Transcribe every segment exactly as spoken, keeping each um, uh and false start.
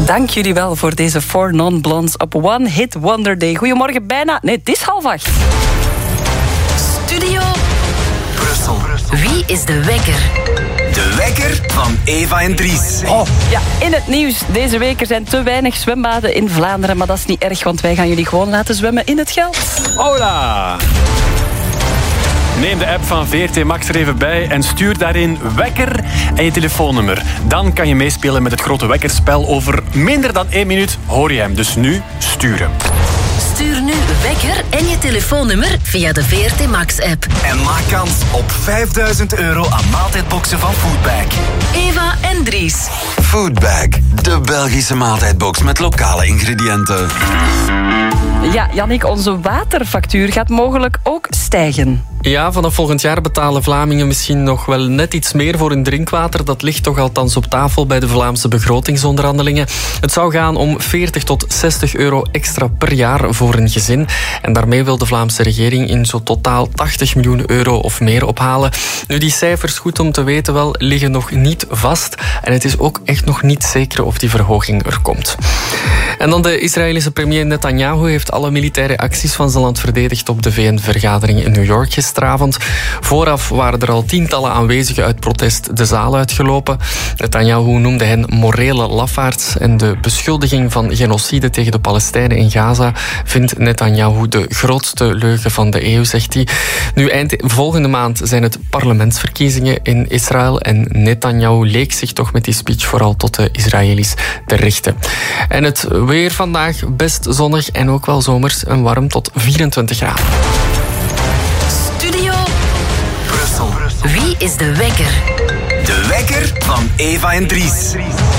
Dank jullie wel voor deze Four Non-Blondes op One Hit Wonder Day. Goedemorgen, bijna... Nee, het is half acht. Studio Brussel. Wie is de wekker? De wekker van Eva en Dries. Oh. Ja, in het nieuws deze week er zijn te weinig zwembaden in Vlaanderen. Maar dat is niet erg, want wij gaan jullie gewoon laten zwemmen in het geld. Hola! Neem de app van V R T Max er even bij en stuur daarin wekker en je telefoonnummer. Dan kan je meespelen met het grote wekkerspel. Over minder dan één minuut hoor je hem. Dus nu sturen. Stuur nu wekker en je telefoonnummer via de V R T Max-app. En maak kans op vijfduizend euro aan maaltijdboxen van Foodbag. Eva en Dries. Foodbag, de Belgische maaltijdbox met lokale ingrediënten. Ja, Jannik, onze waterfactuur gaat mogelijk ook stijgen. Ja, vanaf volgend jaar betalen Vlamingen misschien nog wel net iets meer voor hun drinkwater. Dat ligt toch althans op tafel bij de Vlaamse begrotingsonderhandelingen. Het zou gaan om veertig tot zestig euro extra per jaar voor een gezin. En daarmee wil de Vlaamse regering in zo totaal tachtig miljoen euro of meer ophalen. Nu, die cijfers, goed om te weten wel, liggen nog niet vast. En het is ook echt nog niet zeker of die verhoging er komt. En dan de Israëlische premier Netanyahu heeft alle militaire acties van zijn land verdedigd op de V N-vergadering in New York gisteravond. Vooraf waren er al tientallen aanwezigen uit protest de zaal uitgelopen. Netanyahu noemde hen morele lafaards en de beschuldiging van genocide tegen de Palestijnen in Gaza vindt Netanyahu de grootste leugen van de eeuw, zegt hij. Nu, eind volgende maand zijn het parlementsverkiezingen in Israël en Netanyahu leek zich toch met die speech vooral tot de Israëli's te richten. En het weer vandaag best zonnig en ook wel zomers en warm tot vierentwintig graden. Studio Brussel. Wie is de wekker? De wekker van Eva en Dries.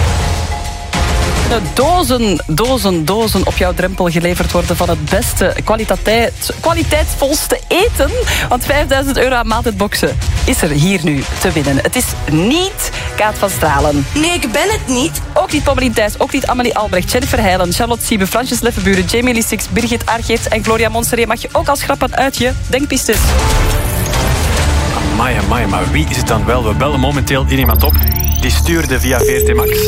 De dozen, dozen, dozen op jouw drempel geleverd worden van het beste, kwaliteit, kwaliteitsvolste eten. Want vijfduizend euro aan maaltijdboxen is er hier nu te winnen. Het is niet Kaat van Stralen. Nee, ik ben het niet. Ook niet Pommelien Thijs, ook niet Amelie Albrecht, Jennifer Heijlen, Charlotte Siebe, Fransjes Leffenburen, Jamie Lee Six, Birgit Argeert en Gloria Monserrat mag je ook al schrappen uit je denkpistes. Amai, amai, maar wie is het dan wel? We bellen momenteel iemand op. Die stuurde via V R T Max.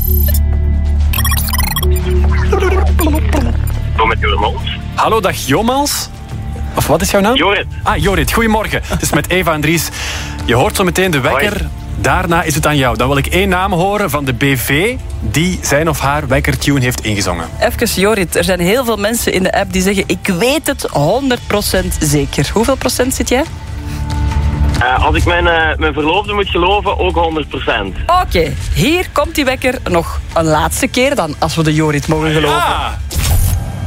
Kom met Jomals. Hallo, dag Jomals. Of wat is jouw naam? Jorrit. Ah, Jorrit, goedemorgen. Het is met Eva en Dries. Je hoort zo meteen de wekker. Hoi. Daarna is het aan jou. Dan wil ik één naam horen van de B V die zijn of haar wekkertune heeft ingezongen. Even, Jorrit, er zijn heel veel mensen in de app die zeggen ik weet het honderd procent zeker. Hoeveel procent zit jij? Uh, als ik mijn, uh, mijn verloofde moet geloven, ook honderd procent. Oké, okay, hier komt die wekker nog een laatste keer dan, als we de Jorrit mogen geloven. Ja.